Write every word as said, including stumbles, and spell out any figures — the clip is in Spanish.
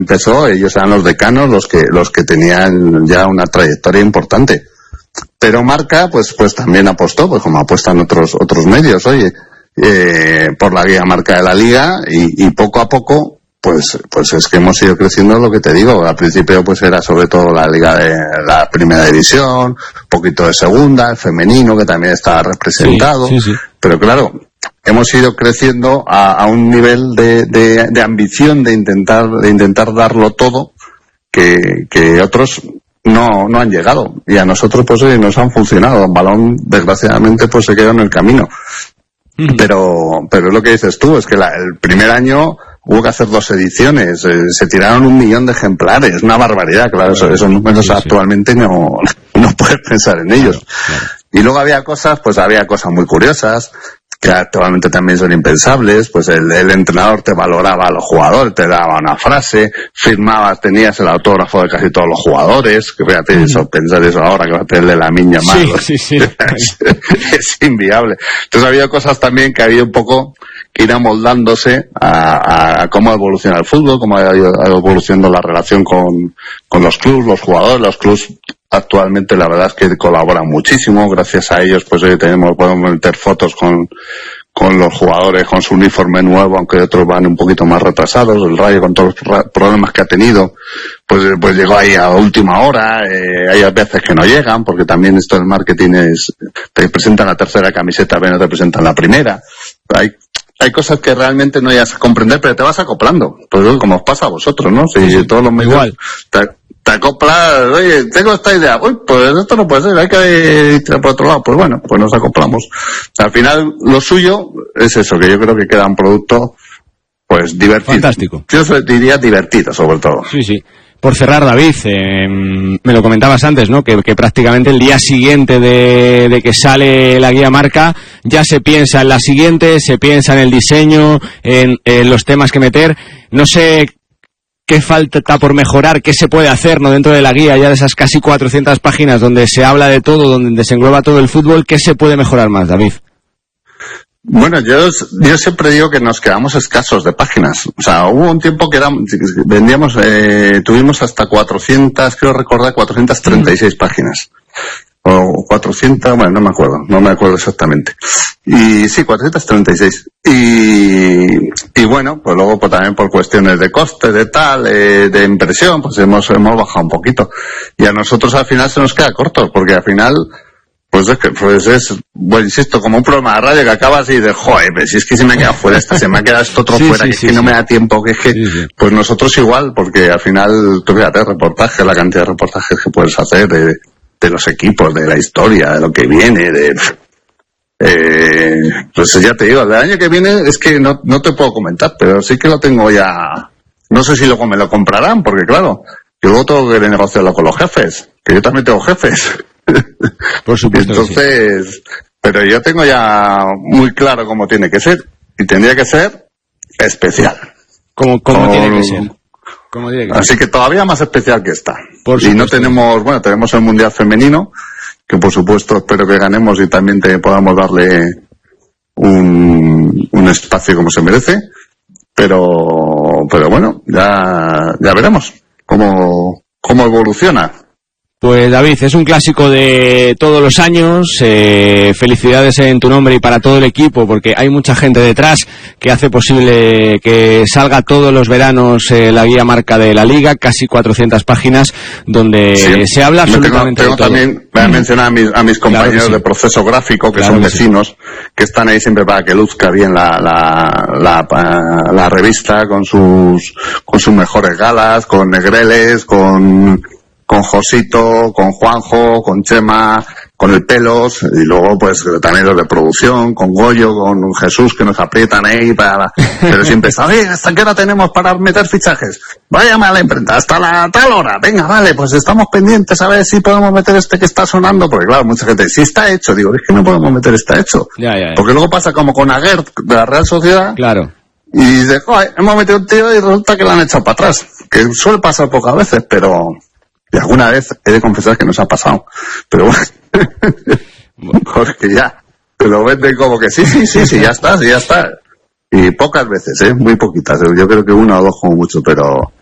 empezó, ellos eran los decanos, los que los que tenían ya una trayectoria importante. Pero Marca, pues pues también apostó, pues como apuestan otros otros medios, oye, eh, por la guía Marca de la Liga, y, y poco a poco, pues pues es que hemos ido creciendo, lo que te digo. Al principio pues era sobre todo la Liga de la Primera División, un poquito de Segunda, el femenino, que también estaba representado, sí, sí, sí. Pero claro, hemos ido creciendo a, a un nivel de, de, de ambición de intentar de intentar darlo todo que, que otros no no han llegado, y a nosotros pues hoy nos han funcionado. Un balón, desgraciadamente, pues se quedó en el camino. Mm. Pero pero es lo que dices tú, es que la, el primer año hubo que hacer dos ediciones, eh, se tiraron un millón de ejemplares, una barbaridad, claro, claro, esos números sí, actualmente sí. no no puedes pensar en ellos. Claro, claro. Y luego había cosas, pues había cosas muy curiosas, que actualmente también son impensables. Pues el, el entrenador te valoraba a los jugadores, te daba una frase, firmabas, tenías el autógrafo de casi todos los jugadores, que fíjate, mm. eso, pensar eso ahora, que va a tener de la niña más, sí, sí, sí. es, es inviable. Entonces ha habido cosas también que ha habido un poco que ir amoldándose a, a cómo evoluciona el fútbol, cómo ha ido evolucionando la relación con, con los clubes, los jugadores. Los clubes actualmente la verdad es que colaboran muchísimo, gracias a ellos pues hoy tenemos, podemos meter fotos con, con los jugadores con su uniforme nuevo, aunque otros van un poquito más retrasados. El Rayo, con todos los problemas que ha tenido, pues pues llegó ahí a última hora. Eh, hay veces que no llegan, porque también esto del marketing es, te presentan la tercera camiseta, pero no te presentan la primera. Hay Hay cosas que realmente no llegas a comprender, pero te vas acoplando. Pues como os pasa a vosotros, ¿no? Si sí, todos los medios igual. Te, te acoplas, oye, tengo esta idea, uy, pues esto no puede ser, hay que ir por otro lado. Pues bueno, pues nos acoplamos. Al final, lo suyo es eso, que yo creo que queda un producto, pues, divertido. Fantástico. Yo diría divertido, sobre todo. Sí, sí. Por cerrar, David, eh, me lo comentabas antes, ¿no? Que, que prácticamente el día siguiente de, de que sale la guía Marca, ya se piensa en la siguiente, se piensa en el diseño, en, en los temas que meter. No sé qué falta por mejorar, qué se puede hacer, ¿no? Dentro de la guía, ya de esas casi cuatrocientas páginas donde se habla de todo, donde se engloba todo el fútbol, ¿qué se puede mejorar más, David? Bueno, yo, yo siempre digo que nos quedamos escasos de páginas. O sea, hubo un tiempo que éramos, vendíamos, eh, tuvimos hasta cuatrocientas, creo recordar, cuatrocientas treinta y seis mm. páginas. O cuatrocientas, bueno, no me acuerdo, no me acuerdo exactamente. Y sí, cuatrocientas treinta y seis. Y, y bueno, pues luego pues también por cuestiones de coste, de tal, eh, de impresión, pues hemos, hemos bajado un poquito. Y a nosotros al final se nos queda corto, porque al final, pues es que, pues es, bueno, insisto, como un programa de radio que acabas y de, joder, pero si es que se me ha quedado fuera esta, se me ha quedado esto otro sí, fuera, sí, que sí, es que sí. no me da tiempo, que es que, sí, sí. pues nosotros igual, porque al final, tú fíjate, reportajes, la cantidad de reportajes que puedes hacer de, de los equipos, de la historia, de lo que viene, de, eh, pues ya te digo, el año que viene es que no, no te puedo comentar, pero sí que lo tengo ya, no sé si luego me lo comprarán, porque claro, yo luego tengo que negociarlo con los jefes, que yo también tengo jefes. Por supuesto. Entonces, sí. Pero yo tengo ya muy claro cómo tiene que ser, y tendría que ser especial. Como, como Con... tiene que ser. Como tiene que Así ser. que todavía más especial que esta. Por y no tenemos, bueno, tenemos el Mundial Femenino, que por supuesto espero que ganemos y también te podamos darle un, un espacio como se merece, pero, pero bueno, ya, ya veremos cómo, cómo evoluciona. Pues David, es un clásico de todos los años, eh, felicidades en tu nombre y para todo el equipo, porque hay mucha gente detrás que hace posible que salga todos los veranos eh, la guía Marca de la Liga, casi cuatrocientas páginas, donde sí, se habla absolutamente tengo, tengo de todo. También voy a mencionar a mis, a mis compañeros claro sí. de proceso gráfico, que claro son que vecinos, sí. que están ahí siempre para que luzca bien la, la, la, la revista, con sus, con sus mejores galas, con negreles, con... con Josito, con Juanjo, con Chema, con el Pelos, y luego pues también los de producción, con Goyo, con Jesús, que nos aprietan ahí para... Pero siempre está, oye, ¿hasta qué hora tenemos para meter fichajes? Váyame a la imprenta, hasta la tal hora, venga, vale, pues estamos pendientes a ver si podemos meter este que está sonando, porque claro, mucha gente, si está hecho, digo, es que no podemos meter está hecho. Ya, ya, ya. Porque luego pasa como con Aguert, de la Real Sociedad, claro. Y dice, joder, hemos metido un tío y resulta que lo han echado para atrás, que suele pasar pocas veces, pero... Y alguna vez he de confesar que nos ha pasado. Pero bueno, porque ya te lo venden como que sí, sí, sí, sí, ya está, sí, ya está. Y pocas veces, ¿eh? Muy poquitas. Yo creo que una o dos como mucho, pero